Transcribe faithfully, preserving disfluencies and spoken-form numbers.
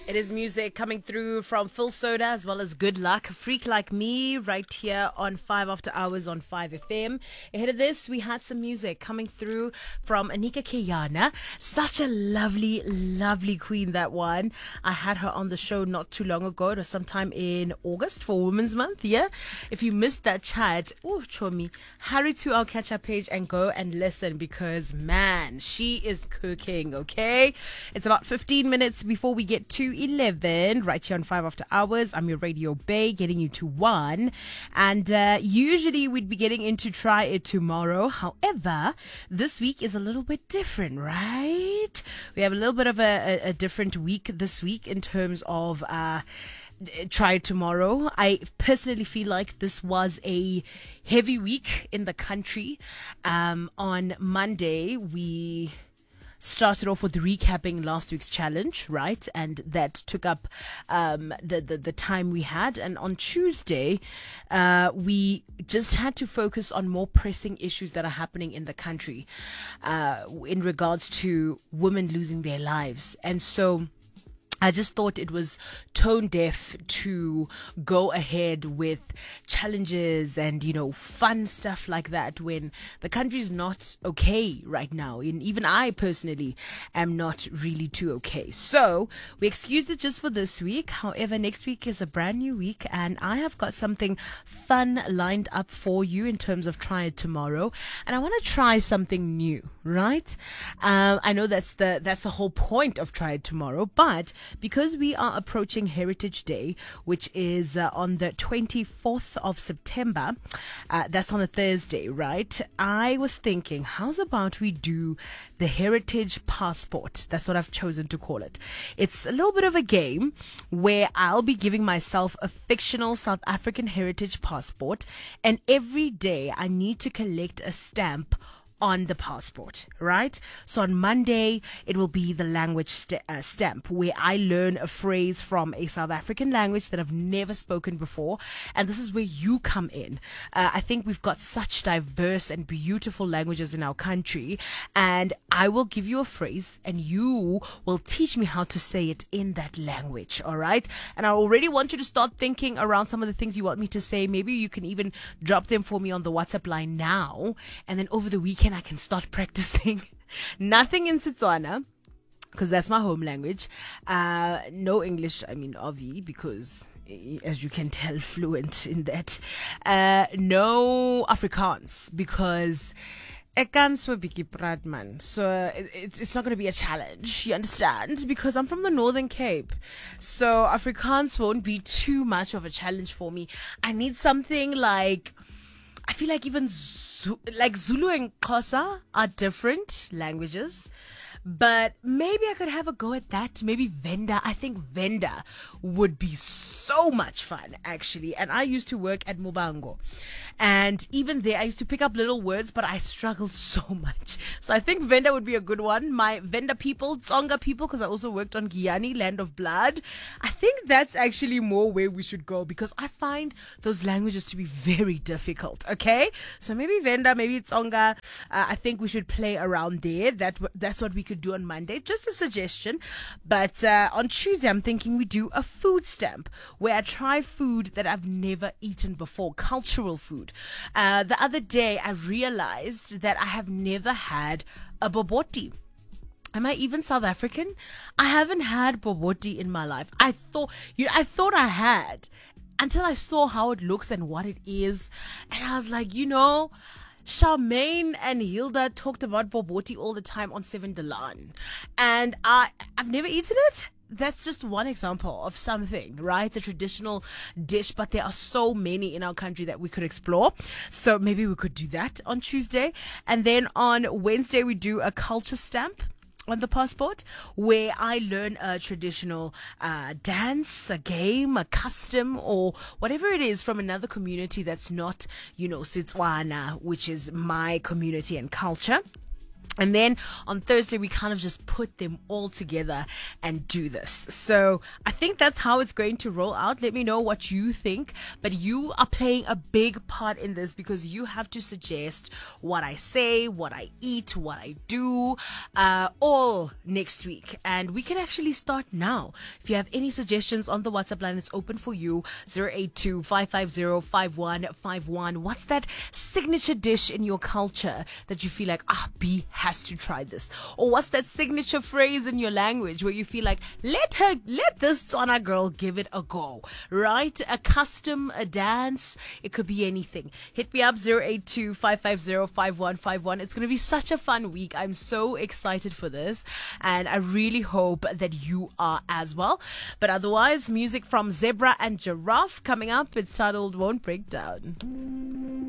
It is music coming through from Phil Soda as well as Good Luck, Freak Like Me, right here on five After Hours on five F M. Ahead of this, we had some music coming through from Anika Keyana. Such a lovely, lovely queen, that one. I had her on the show not too long ago. It was sometime in August for Women's Month, yeah? If you missed that chat, oh, Chomi, hurry to our catch-up page and go and listen because, man, she is cooking, okay? It's about fifteen minutes before we get to eleven, right here on five After Hours. I'm your Radio Bay, getting you to one. And uh, usually we'd be getting into Try It Tomorrow. However, this week is a little bit different, right? We have a little bit of a, a, a different week this week in terms of uh, Try It Tomorrow. I personally feel like this was a heavy week in the country. Um, on Monday, we started off with recapping last week's challenge, right? And that took up um, the, the, the time we had. And on Tuesday, uh, we just had to focus on more pressing issues that are happening in the country uh, in regards to women losing their lives. And so I just thought it was tone deaf to go ahead with challenges and, you know, fun stuff like that when the country's not okay right now. And even I personally am not really too okay. So we excused it just for this week. However, next week is a brand new week and I have got something fun lined up for you in terms of Try It Tomorrow. And I want to try something new, right? Um, I know that's the, that's the whole point of Try It Tomorrow, but because we are approaching Heritage Day, which is uh, on the twenty-fourth of September, uh, that's on a Thursday, right? I was thinking, how's about we do the Heritage Passport? That's what I've chosen to call it. It's a little bit of a game where I'll be giving myself a fictional South African heritage passport, and every day I need to collect a stamp on the passport, right? So on Monday, it will be the language st- uh, stamp where I learn a phrase from a South African language that I've never spoken before. And this is where you come in. Uh, I think we've got such diverse and beautiful languages in our country. And I will give you a phrase and you will teach me how to say it in that language, all right? And I already want you to start thinking around some of the things you want me to say. Maybe you can even drop them for me on the WhatsApp line now. And then over the weekend, I can start practicing. Nothing in Setswana, because that's my home language. Uh, no English, I mean, obvi, because as you can tell, fluent in that. Uh, no Afrikaans, because ek kan so 'n bietjie praat man. So it, it's, it's not going to be a challenge, you understand? Because I'm from the Northern Cape. So Afrikaans won't be too much of a challenge for me. I need something like, I feel like even like Zulu and Xhosa are different languages, but maybe I could have a go at that. Maybe Venda. I think Venda would be so much fun, actually. And I used to work at Mobango. And even there, I used to pick up little words, but I struggled so much. So I think Venda would be a good one. My Venda people, Tsonga people, because I also worked on Giyani, Land of Blood. I think that's actually more where we should go because I find those languages to be very difficult, okay? So maybe Venda, maybe Tsonga. Uh, I think we should play around there. That That's what we could do on Monday. Just a suggestion. But uh, on Tuesday, I'm thinking we do a food stamp where I try food that I've never eaten before, cultural food. Uh, the other day, I realized that I have never had a boboti. Am I even South African? I haven't had boboti in my life. I thought, you know, I thought I had until I saw how it looks and what it is. And I was like, you know, Charmaine and Hilda talked about boboti all the time on Seven Delan. And I, I've never eaten it. That's just one example of something, right? A traditional dish, but there are so many in our country that we could explore. So maybe we could do that on Tuesday. And then on Wednesday, we do a culture stamp on the passport where I learn a traditional uh, dance, a game, a custom, or whatever it is from another community that's not, you know, Setswana, which is my community and culture. And then on Thursday, we kind of just put them all together and do this. So I think that's how it's going to roll out. Let me know what you think. But you are playing a big part in this because you have to suggest what I say, what I eat, what I do, uh, all next week. And we can actually start now. If you have any suggestions on the WhatsApp line, it's open for you. zero eight two, five five zero, five one five one. What's that signature dish in your culture that you feel like, ah, B has to try this? Or what's that signature phrase in your language where you feel like, let her, let this Tswana girl give it a go, right? A custom, a dance, it could be anything. Hit me up, zero eight two, five five zero, five one five one. It's going to be such a fun week. I'm so excited for this, and I really hope that you are as well. But otherwise, music from Zebra and Giraffe coming up. It's titled Won't Break Down.